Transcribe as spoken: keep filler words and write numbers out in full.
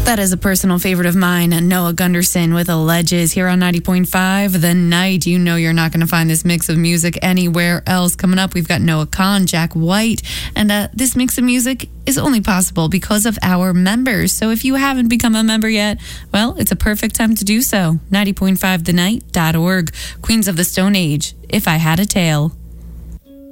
That is a personal favorite of mine, Noah Gunderson with Alleges here on ninety point five The Night. You know you're not going to find this mix of music anywhere else. Coming up, we've got Noah Kahan, Jack White, and uh, this mix of music is only possible because of our members. So if you haven't become a member yet, well, it's a perfect time to do so. ninety point five the night dot org. Queens of the Stone Age, If I Had a Tale.